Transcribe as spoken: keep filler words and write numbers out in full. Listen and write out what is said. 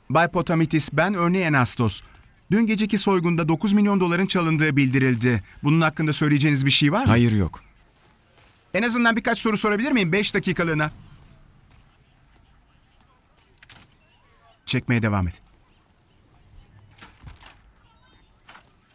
Bay Potamitis, ben örneğin Astos. Dün geceki soygunda dokuz milyon doların çalındığı bildirildi. Bunun hakkında söyleyeceğiniz bir şey var mı? Hayır, yok. En azından birkaç soru sorabilir miyim? Beş dakikalığına. Çekmeye devam et.